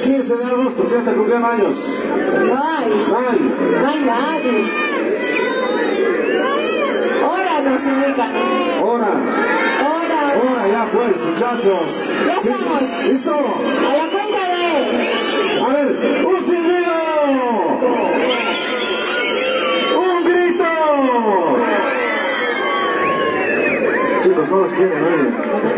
15 de agosto, ¿quién está cumpliendo años? No hay nadie. Ahora nos indican. Hora, ya pues, muchachos. Ya estamos. ¿Listo? A la cuenta de... A ver, un silbido. Un grito. Chicos, no los quieren, oye.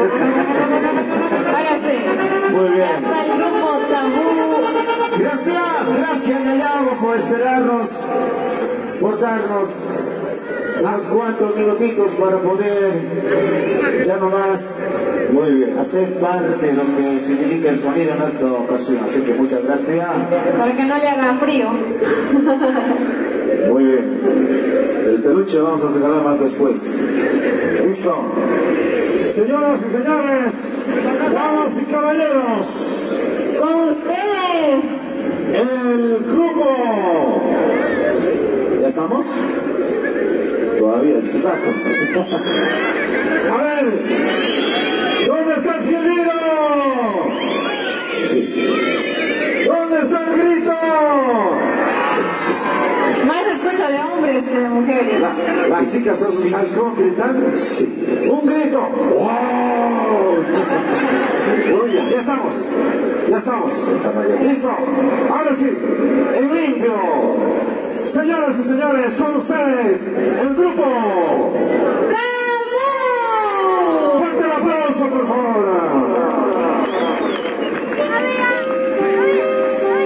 Ahora sí. Muy bien. Ya está el grupo Tabú. Gracias Gallego por esperarnos, por darnos unos cuantos minutitos para poder ya nomás muy bien hacer parte de lo que significa el sonido en esta ocasión. Así que muchas gracias. Para que no le haga frío. Muy bien. El peluche vamos a regalar más después. Listo. Señoras y señores, damas y caballeros, Con ustedes. el grupo. ¿Ya estamos? Todavía es rato. A ver, ¿dónde está el silbido? Sí. ¿Dónde está el grito? Más se escucha de hombres que de mujeres. Las chicas son ¿cómo gritan? Sí. Un grito. ¡Wow! Muy bien, ya estamos. Listo. Ahora sí, en limpio. Señoras y señores, con ustedes, el grupo